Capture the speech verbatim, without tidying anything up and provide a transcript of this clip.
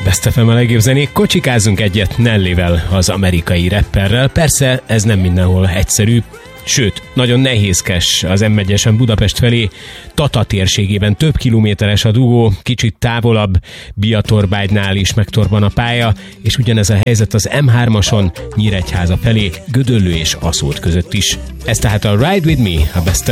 Best ef em a legjobb zenék, kocsikázzunk egyet Nellyvel, az amerikai rapperrel. Persze ez nem mindenhol egyszerű, sőt, nagyon nehézkes az em egyesen Budapest felé, Tata térségében több kilométeres a dugó, kicsit távolabb, Biatorbágynál is megtorban a pálya, és ugyanez a helyzet az em hármason Nyíregyháza felé, Gödöllő és Aszód között is. Ez tehát a Ride With Me, a Best